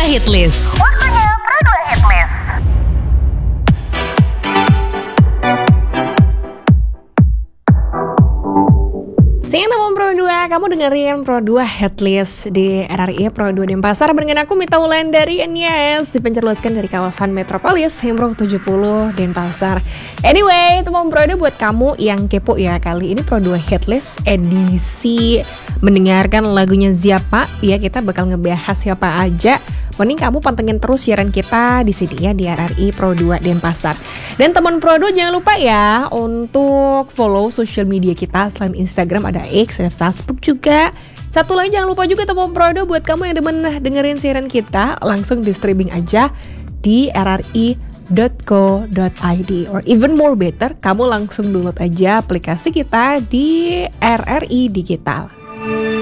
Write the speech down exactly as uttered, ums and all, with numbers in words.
Hitlist. Waktunya Pro dua Hitlist. Siang teman Pro dua, kamu dengerin Pro dua Hitlist di R R I Pro dua Denpasar dengan aku Mita Wulandari Anyes, dipencerluskan dari kawasan Metropolis Hemro tujuh puluh Denpasar. Anyway, teman Pro dua, buat kamu yang kepo ya, kali ini Pro dua Hitlist edisi mendengarkan lagunya siapa ya, kita bakal ngebahas siapa aja. Mending kamu pantengin terus siaran kita di sini ya, di R R I Pro dua Denpasar. Dan teman Pro dua jangan lupa ya untuk follow social media kita. Selain Instagram ada X, ada Facebook juga. Satu lagi jangan lupa juga teman Pro dua, buat kamu yang demen dengerin siaran kita, langsung di streaming aja di r r i dot co dot i d, or even more better, kamu langsung download aja aplikasi kita di R R I Digital.